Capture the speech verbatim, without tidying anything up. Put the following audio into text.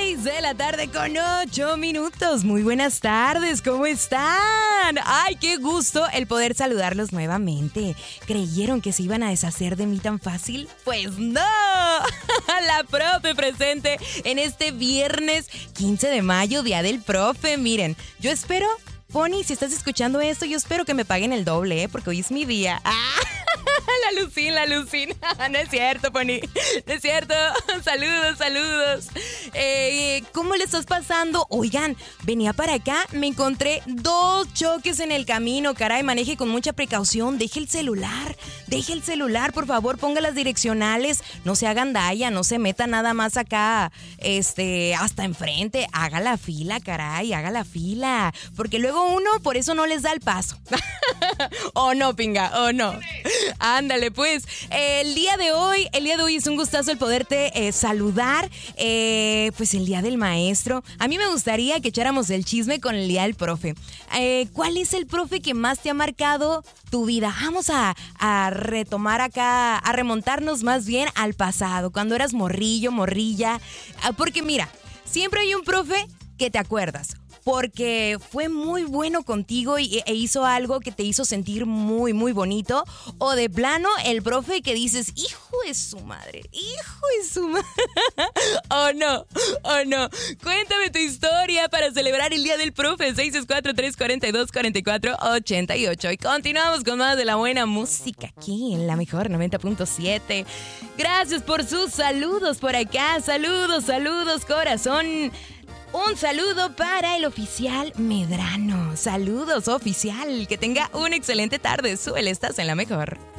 seis de la tarde con ocho minutos. Muy buenas tardes, ¿cómo están? Ay, qué gusto el poder saludarlos nuevamente. ¿Creyeron que se iban a deshacer de mí tan fácil? Pues no. La profe presente en este viernes quince de mayo, Día del Profe. Miren, yo espero, Pony, si estás escuchando esto, yo espero que me paguen el doble, ¿eh? Porque hoy es mi día. ¡Ah! La Lucín, la Lucín. No es cierto, Pony. No es cierto. Saludos, saludos. Eh, ¿Cómo le estás pasando? Oigan, venía para acá, me encontré dos choques en el camino. Caray, maneje con mucha precaución. Deje el celular. Deje el celular, por favor. Ponga las direccionales. No se hagan daya, no se meta nada más acá, este, hasta enfrente. Haga la fila, caray, haga la fila. Porque luego uno, por eso no les da el paso. O no, pinga, o no. Ándale, pues, eh, el día de hoy, el día de hoy es un gustazo el poderte eh, saludar, eh, pues el Día del Maestro. A mí me gustaría que echáramos el chisme con el Día del Profe. Eh, ¿Cuál es el profe que más te ha marcado tu vida? Vamos a, a retomar acá, a remontarnos más bien al pasado, cuando eras morrillo, morrilla. Porque mira, siempre hay un profe que te acuerdas, porque fue muy bueno contigo y, e hizo algo que te hizo sentir muy, muy bonito. O de plano, el profe que dices, hijo de su madre, hijo de su madre. Oh no, oh no. Cuéntame tu historia para celebrar el Día del Profe. seis seis cuatro, tres cuatro dos, cuatro cuatro ocho ocho. Y continuamos con más de la buena música aquí en La Mejor noventa punto siete. Gracias por sus saludos por acá. Saludos, saludos, corazón. Un saludo para el oficial Medrano. Saludos, oficial. Que tenga una excelente tarde. Súbele, estás en La Mejor.